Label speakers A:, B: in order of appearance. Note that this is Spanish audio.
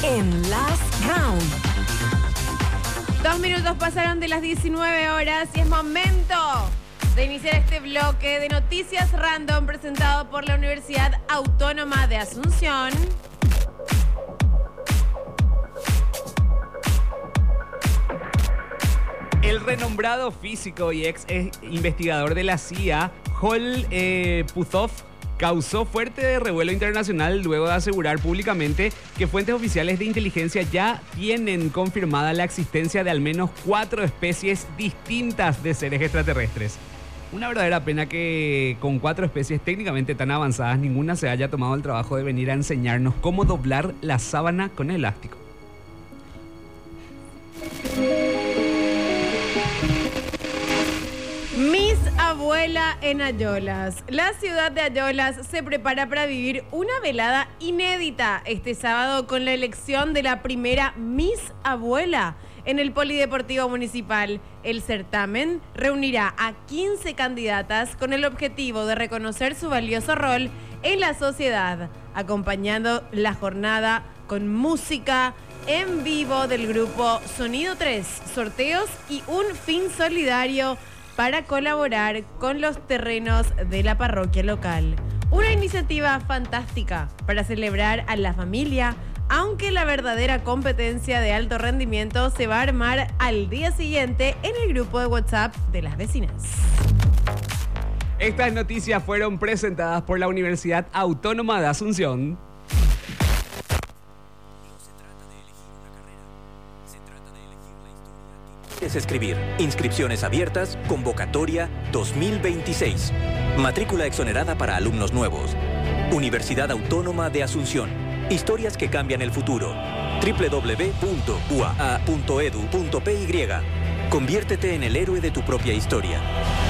A: en Last Round.
B: 2 minutos pasaron de las 19 horas y es momento de iniciar este bloque de noticias random presentado por la Universidad Autónoma de Asunción.
C: El renombrado físico y ex investigador de la CIA, Hol Puzov, causó fuerte revuelo internacional luego de asegurar públicamente que fuentes oficiales de inteligencia ya tienen confirmada la existencia de al menos 4 especies distintas de seres extraterrestres. Una verdadera pena que con 4 especies técnicamente tan avanzadas ninguna se haya tomado el trabajo de venir a enseñarnos cómo doblar la sábana con elástico.
B: Miss Abuela en Ayolas. La ciudad de Ayolas se prepara para vivir una velada inédita este sábado con la elección de la primera Miss Abuela en el Polideportivo Municipal. El certamen reunirá a 15 candidatas con el objetivo de reconocer su valioso rol en la sociedad, acompañando la jornada con música en vivo del grupo Sonido 3, sorteos y un fin solidario para colaborar con los terrenos de la parroquia local. Una iniciativa fantástica para celebrar a la familia, aunque la verdadera competencia de alto rendimiento se va a armar al día siguiente en el grupo de WhatsApp de las vecinas.
C: Estas noticias fueron presentadas por la Universidad Autónoma de Asunción.
D: Es escribir. Inscripciones abiertas. Convocatoria 2026. Matrícula exonerada para alumnos nuevos. Universidad Autónoma de Asunción. Historias que cambian el futuro. www.uaa.edu.py. Conviértete en el héroe de tu propia historia.